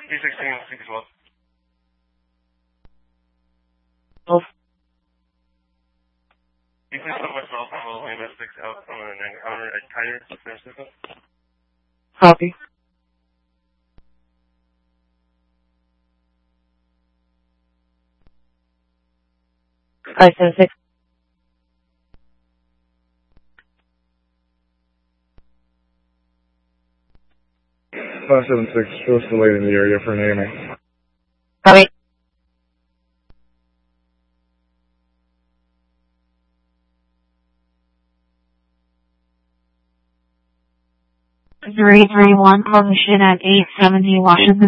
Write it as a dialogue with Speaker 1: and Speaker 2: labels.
Speaker 1: B16, speak as well. Can you please put myself and Will Lima 6 out on an encounter at Kiter, San Francisco?
Speaker 2: Copy. 576.
Speaker 3: Show us delayed in the area for an AMA.
Speaker 2: Copy. 331, position at 870 Washington.